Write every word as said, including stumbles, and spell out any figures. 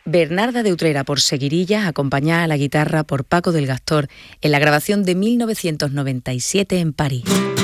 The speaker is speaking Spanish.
Bernarda de Utrera por Seguirilla, acompañada a la guitarra por Paco del Gastor en la grabación de mil novecientos noventa y siete en París.